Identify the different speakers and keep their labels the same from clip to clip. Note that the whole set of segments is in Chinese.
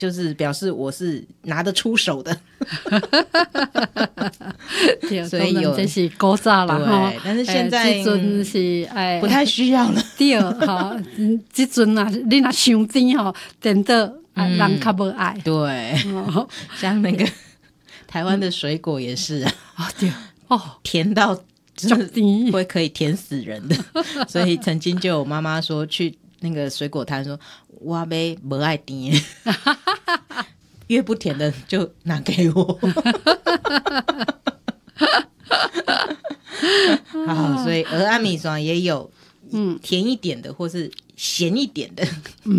Speaker 1: 就是表示我是拿得出手的。
Speaker 2: 对，
Speaker 1: 所以有
Speaker 2: 这是古早啦
Speaker 1: 对，但是现在
Speaker 2: 这阵是
Speaker 1: 不太需要了。
Speaker 2: 对哈，这阵啊，你若伤甜吼，真的人较无爱。
Speaker 1: 对，像那个台湾的水果也是啊，
Speaker 2: 对哦，
Speaker 1: 甜到
Speaker 2: 真的
Speaker 1: 会可以甜死人的。所以曾经就有妈妈说去那个水果摊说，我要不爱甜，越不甜的就拿给我。好，所以蚵仔米线也有甜一点的或是咸一点的。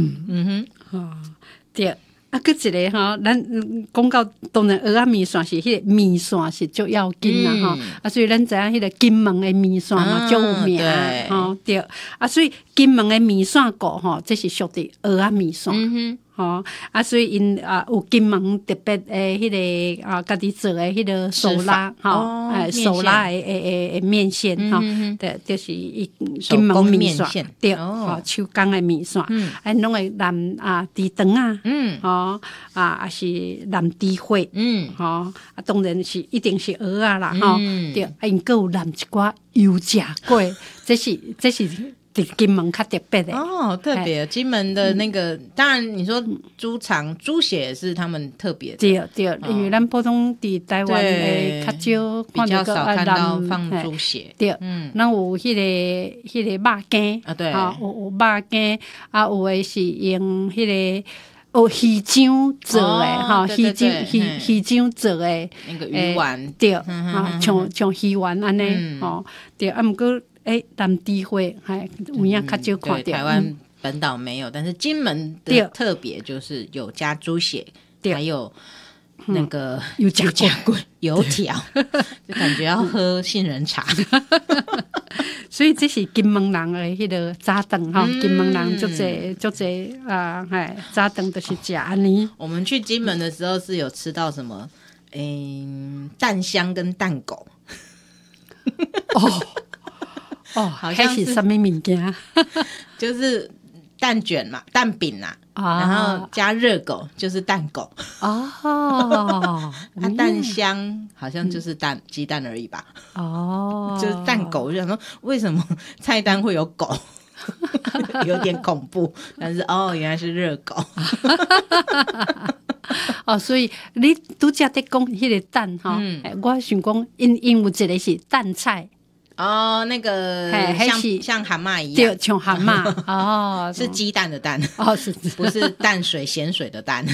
Speaker 2: 对。啊，搁一个吼，咱讲到当然蚵仔面线是迄个面线是足要紧啦吼，啊，所以咱知影迄个金门的面线嘛，足有名吼，对，啊，所以金门的面线糊吼，这是属于蚵仔面线。吼啊，所以因有金门特别诶，迄个家己做诶迄个手拉吼，手拉诶面线吼，对，就是金门面线，对，吼手工诶面线，拢会淋猪肠吼也是淋猪血，吼啊，当然是一定是蚵仔啦吼，对，因搁有淋一寡油炸粿，这是。金门较特别的
Speaker 1: 哦，特别金门的那个，当然你说猪肠、猪血也是他们特别的，
Speaker 2: 对，因为咱普通伫台湾诶较少，
Speaker 1: 比较少看到放猪血，
Speaker 2: 对，咱有迄个肉羹
Speaker 1: 啊，对，
Speaker 2: 有肉羹啊，有诶是用迄个。有鱼浆做诶，吼，鱼浆做诶
Speaker 1: 那个鱼丸，
Speaker 2: 对，像鱼丸安尼，吼，对，啊，毋过淋猪血，有影较少看到。
Speaker 1: 台湾本岛没有，但是金门的特别就是有加猪血，还有那个
Speaker 2: 油炸粿、
Speaker 1: 油条，就感觉要喝杏仁茶。
Speaker 2: 所以这是金门人的迄个早顿哈，金门人足济早顿就是食安尼。
Speaker 1: 我们去金门的时候是有吃到什么？蛋香跟蛋狗。
Speaker 2: 好像是什么物件？
Speaker 1: 就是蛋卷嘛，蛋饼啦，然后加热狗就是蛋狗。蛋香好像就是鸡蛋而已吧。就是蛋狗，我就想说为什么菜单会有狗？有点恐怖，但是原来是热狗。
Speaker 2: 所以你拄则在讲迄个蛋哈，我想讲因有一个是蛋菜。
Speaker 1: 那个像蛤蟆一样，
Speaker 2: 对，像蛤蟆
Speaker 1: 是鸡蛋的蛋
Speaker 2: 是
Speaker 1: 不是淡水咸水的蛋？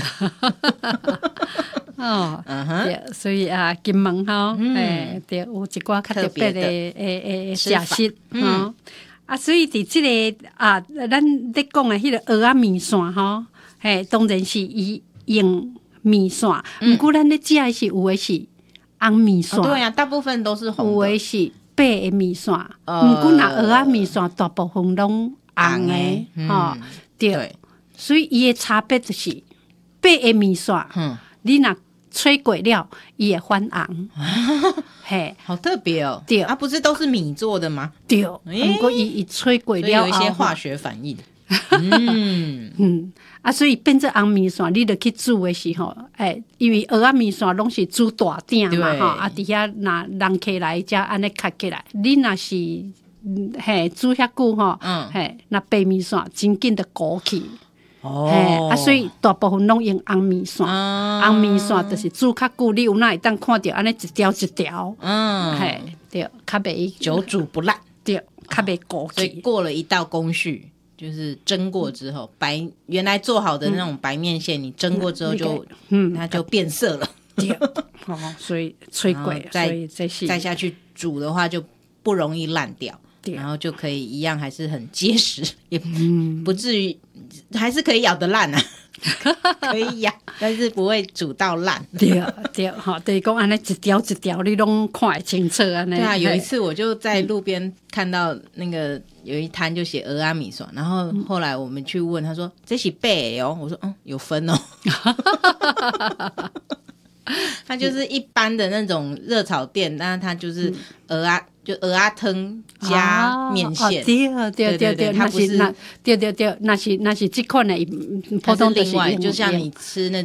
Speaker 2: 对，所以金门吼，对，有一寡较特别的食食所以伫这个咱在讲的迄个蚵仔面线吼，当然是伊用面线，不过咱咧食的是有的是红面线，
Speaker 1: 对啊，大部分都是红的，
Speaker 2: 有的是白的面线，不过那蚵仔面线大部分拢红的，对，所以伊的差别就是白的面线，你若吹过了，伊会翻红，
Speaker 1: 好特别哦，
Speaker 2: 对
Speaker 1: 不是都是米做的吗？
Speaker 2: 对，不过伊吹过了，
Speaker 1: 有一些化学反应。
Speaker 2: 所以变做红面线，你著去煮的时候，因为蚵仔面线拢是煮大鼎嘛，伫遐若人客来才安尼卡起来。你若是煮遐久那白面线真紧就糊去。所以大部分拢用红面线，红面线就是煮较久，你有哪会当看到安尼一条一条，对，较袂
Speaker 1: 久煮不烂，
Speaker 2: 对，较袂糊去。
Speaker 1: 所以过了一道工序。就是蒸过之后，原来做好的那种白面线，你蒸过之后它就变色了。
Speaker 2: 对，所以吹过，所以
Speaker 1: 再下去煮的话就不容易烂掉，然后就可以一样还是很结实，也不至于还是可以咬得烂啊。可以咬，但是不会煮到烂。
Speaker 2: 对，就是讲安尼一条一条，你拢看得清楚安尼。
Speaker 1: 对啊，有一次我就在路边看到那个有一摊就写蚵仔米线，然后后来我们去问他说这是白的哦，我说有分哦。它就是一般的那种热炒店，但是它就是蚵仔汤加面线。
Speaker 2: 对，
Speaker 1: 它不是
Speaker 2: 对，那是这款的普通
Speaker 1: 另外，就像你吃那